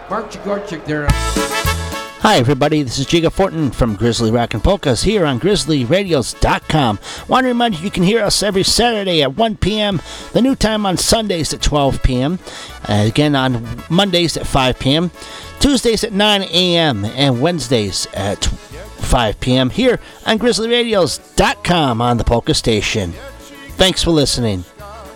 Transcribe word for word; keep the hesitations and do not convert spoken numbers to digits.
Mark Jagorchik there. Hi, everybody. This is Jiga Fortin from Grizzly Rock and Polkas here on Grizzly Radios dot com. Want to remind you you can hear us every Saturday at one p.m., the new time on Sundays at twelve p.m., uh, again on Mondays at five p.m., Tuesdays at nine a.m., and Wednesdays at five p.m. here on Grizzly Radios dot com on the Polka Station. Thanks for listening.